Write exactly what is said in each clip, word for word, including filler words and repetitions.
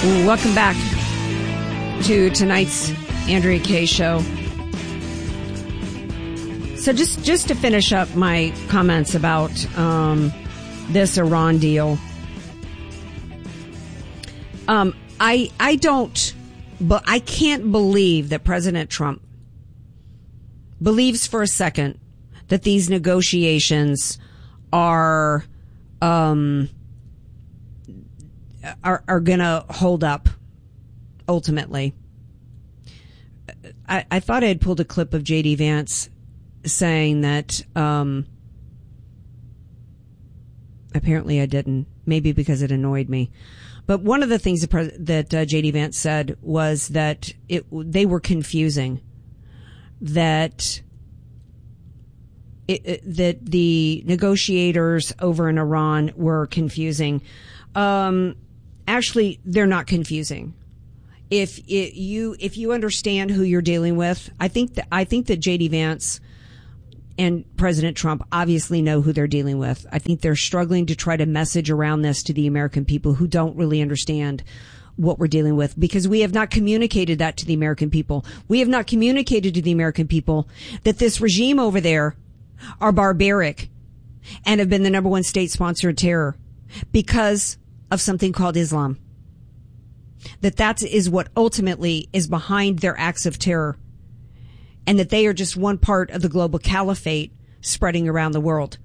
Welcome back to tonight's Andrea Kaye Show. So just, just to finish up my comments about um, this Iran deal, um, I I don't, but I can't believe that President Trump believes for a second that these negotiations are um, are are going to hold up ultimately. I, I thought I had pulled a clip of J D Vance saying that, um, apparently I didn't, maybe because it annoyed me. But one of the things that, Pres- that uh, J D Vance said was that it, they were confusing, that it, it, that the negotiators over in Iran were confusing. Um, actually, they're not confusing. If it, you if you understand who you're dealing with, I think that I think that J D Vance and President Trump obviously know who they're dealing with. I think they're struggling to try to message around this to the American people who don't really understand what we're dealing with, because we have not communicated that to the American people. We have not communicated to the American people that this regime over there are barbaric and have been the number one state sponsor of terror because of something called Islam. That that is what ultimately is behind their acts of terror, and that they are just one part of the global caliphate spreading around the world.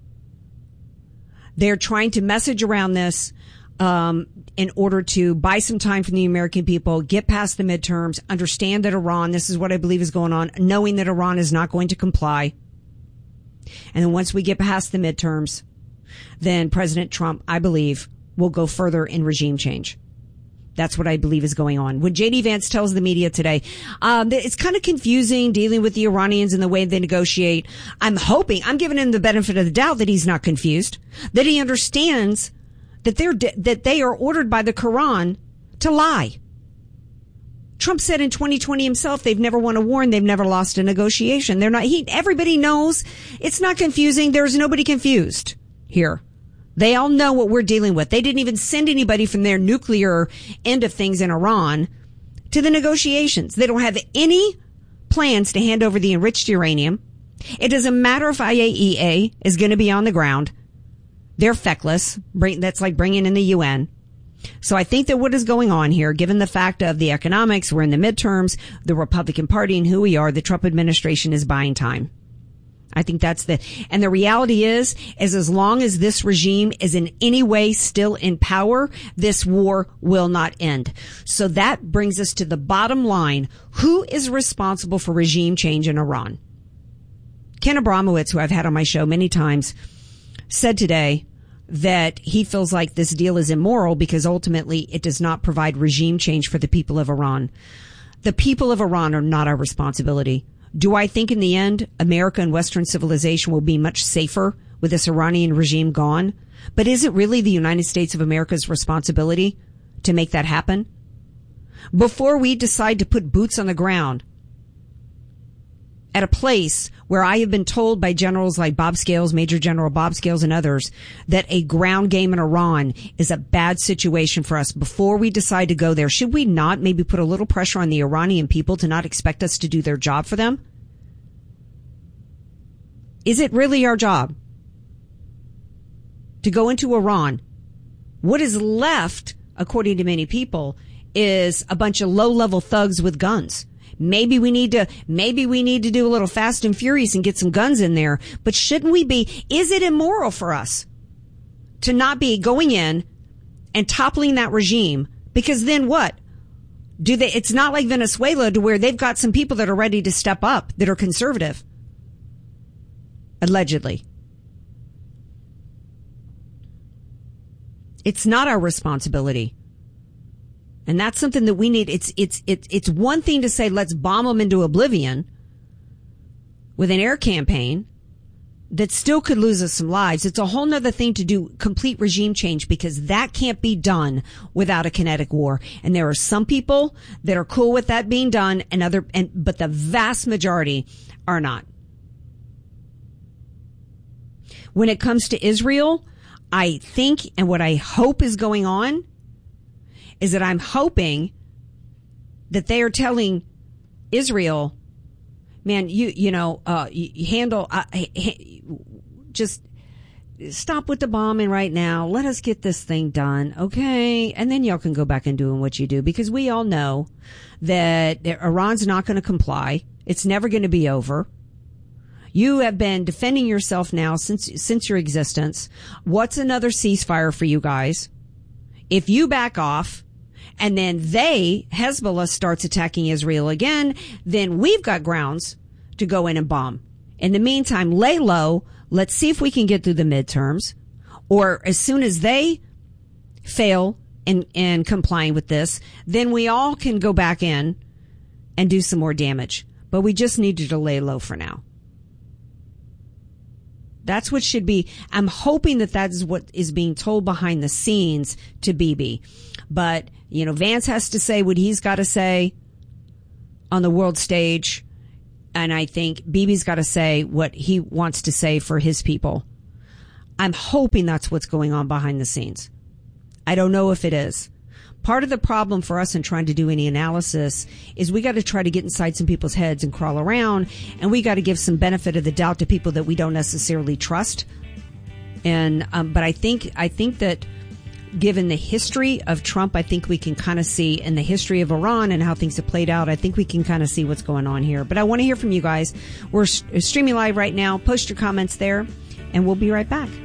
They're trying to message around this um, in order to buy some time from the American people, get past the midterms, understand that Iran, this is what I believe is going on, knowing that Iran is not going to comply. And then once we get past the midterms, then President Trump, I believe, will go further in regime change. That's what I believe is going on. When J D Vance tells the media today, um, it's kind of confusing dealing with the Iranians and the way they negotiate. I'm hoping, I'm giving him the benefit of the doubt that he's not confused, that he understands that they're, that they are ordered by the Quran to lie. Trump said in twenty twenty himself, they've never won a war and they've never lost a negotiation. They're not, he, everybody knows it's not confusing. There's nobody confused here. They all know what we're dealing with. They didn't even send anybody from their nuclear end of things in Iran to the negotiations. They don't have any plans to hand over the enriched uranium. It doesn't matter if I A E A is going to be on the ground. They're feckless. That's like bringing in the U N. So I think that what is going on here, given the fact of the economics, we're in the midterms, the Republican Party and who we are, the Trump administration is buying time. I think that's the, and the reality is, is as long as this regime is in any way still in power, this war will not end. So that brings us to the bottom line. Who is responsible for regime change in Iran? Ken Abramowitz, who I've had on my show many times, said today that he feels like this deal is immoral because ultimately it does not provide regime change for the people of Iran. The people of Iran are not our responsibility. Do I think in the end, America and Western civilization will be much safer with this Iranian regime gone? But is it really the United States of America's responsibility to make that happen? Before we decide to put boots on the ground at a place where I have been told by generals like Bob Scales, Major General Bob Scales and others, that a ground game in Iran is a bad situation for us, before we decide to go there, should we not maybe put a little pressure on the Iranian people to not expect us to do their job for them? Is it really our job to go into Iran? What is left, according to many people, is a bunch of low-level thugs with guns. Maybe we need to, maybe we need to do a little Fast and Furious and get some guns in there. But shouldn't we be, is it immoral for us to not be going in and toppling that regime? Because then what? Do they, it's not like Venezuela to where they've got some people that are ready to step up that are conservative. Allegedly. It's not our responsibility. And that's something that we need. It's, it's, it's, it's one thing to say, let's bomb them into oblivion with an air campaign that still could lose us some lives. It's a whole nother thing to do complete regime change, because that can't be done without a kinetic war. And there are some people that are cool with that being done and other, and, but the vast majority are not. When it comes to Israel, I think, and what I hope is going on, is that I'm hoping that they are telling Israel, man, you you know, uh, you, you handle, uh, just stop with the bombing right now. Let us get this thing done, okay? And then y'all can go back and doing what you do, because we all know that Iran's not going to comply. It's never going to be over. You have been defending yourself now since since your existence. What's another ceasefire for you guys? If you back off and then they, Hezbollah, starts attacking Israel again, then we've got grounds to go in and bomb. In the meantime, lay low. Let's see if we can get through the midterms. Or as soon as they fail in, in complying with this, then we all can go back in and do some more damage. But we just need to lay low for now. That's what should be. I'm hoping that that is what is being told behind the scenes to Bibi. But, you know, Vance has to say what he's got to say on the world stage. And I think Bibi's got to say what he wants to say for his people. I'm hoping that's what's going on behind the scenes. I don't know if it is. Part of the problem for us in trying to do any analysis is we got to try to get inside some people's heads and crawl around, and we got to give some benefit of the doubt to people that we don't necessarily trust. And um, but I think I think that given the history of Trump, I think we can kind of see, in the history of Iran and how things have played out, I think we can kind of see what's going on here. But I want to hear from you guys. We're streaming live right now. Post your comments there, and we'll be right back.